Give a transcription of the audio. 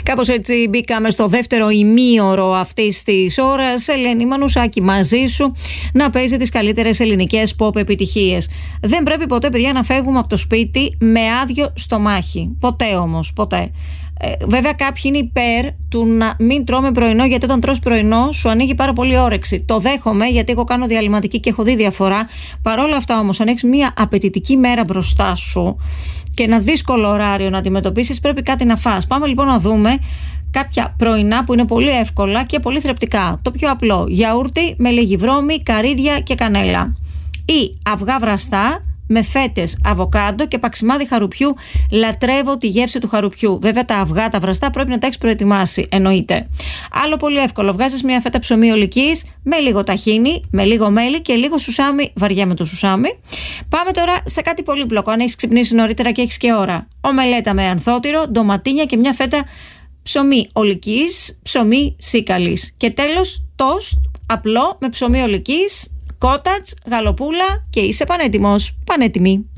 Κάπως έτσι μπήκαμε στο δεύτερο ημίωρο αυτής της ώρας. Ελένη Μανουσάκη, μαζί σου να παίζει τις καλύτερες ελληνικές pop επιτυχίες. Δεν πρέπει ποτέ, παιδιά, να φεύγουμε από το σπίτι με άδειο στομάχι. Ποτέ όμως, ποτέ. Βέβαια, κάποιοι είναι υπέρ του να μην τρώμε πρωινό, γιατί όταν τρως πρωινό σου ανοίγει πάρα πολύ όρεξη. Το δέχομαι, γιατί εγώ κάνω διαλυματική και έχω δει διαφορά. Παρ' όλα αυτά όμως, αν έχεις μια απαιτητική μέρα μπροστά σου και ένα δύσκολο ωράριο να αντιμετωπίσεις, πρέπει κάτι να φας. Πάμε λοιπόν να δούμε κάποια πρωινά που είναι πολύ εύκολα και πολύ θρεπτικά. Το πιο απλό: γιαούρτι με λίγη βρώμη, καρύδια και κανέλα. Ή αυγά βραστά με φέτες, αβοκάντο και παξιμάδι χαρουπιού. Λατρεύω τη γεύση του χαρουπιού. Βέβαια, τα αυγά, τα βραστά πρέπει να τα έχεις προετοιμάσει, εννοείται. Άλλο πολύ εύκολο: βγάζεις μια φέτα ψωμί ολικής με λίγο ταχίνι, με λίγο μέλι και λίγο σουσάμι. Βαριά με το σουσάμι. Πάμε τώρα σε κάτι πολύπλοκο. Αν έχεις ξυπνήσει νωρίτερα και έχεις και ώρα: ομελέτα με ανθότυρο, ντοματίνια και μια φέτα ψωμί ολικής, ψωμί σίκαλης. Και τέλος, τόστ απλό με ψωμί ολικής, κότατς, γαλοπούλα και είσαι πανέτοιμος, πανέτοιμη.